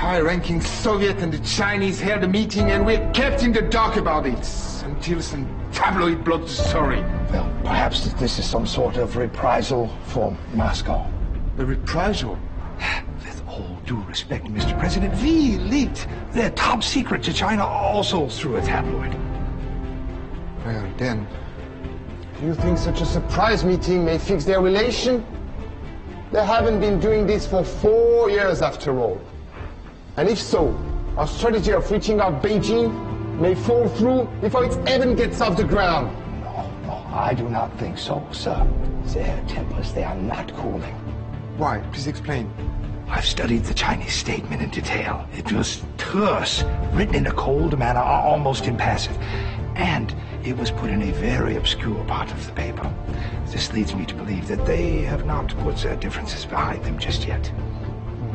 high-ranking Soviet and the Chinese held a meeting, and we're kept in the dark about it until some tabloid blogged the story. Well, perhaps this is some sort of reprisal for Moscow. A reprisal? With all due respect, Mr. President, we leaked their top secret to China also through a tabloid. Well, then, do you think such a surprise meeting may fix their relation? They haven't been doing this for 4 years after all. And if so, our strategy of reaching out Beijing may fall through before it even gets off the ground. No, I do not think so, sir. Their tempers, they are not cooling. Why? Please explain. I've studied the Chinese statement in detail. It was terse, written in a cold manner, almost impassive. And it was put in a very obscure part of the paper. This leads me to believe that they have not put their differences behind them just yet.